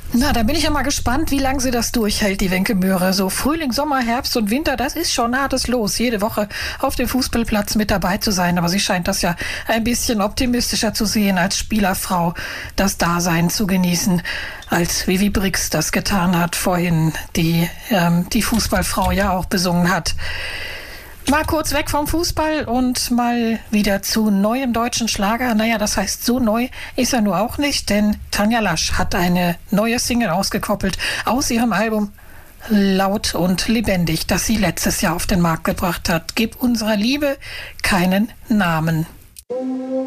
Na, da bin ich ja mal gespannt, wie lange sie das durchhält, die Wenke Möhre. So Frühling, Sommer, Herbst und Winter, das ist schon hartes Los, jede Woche auf dem Fußballplatz mit dabei zu sein. Aber sie scheint das ja ein bisschen optimistischer zu sehen, als Spielerfrau das Dasein zu genießen, als Vivi Brix das getan hat vorhin, die Fußballfrau ja auch besungen hat. Mal kurz weg vom Fußball und mal wieder zu neuem deutschen Schlager. Naja, das heißt, so neu ist er nur auch nicht, denn Tanja Lasch hat eine neue Single ausgekoppelt aus ihrem Album Laut und Lebendig, das sie letztes Jahr auf den Markt gebracht hat. Gib unserer Liebe keinen Namen.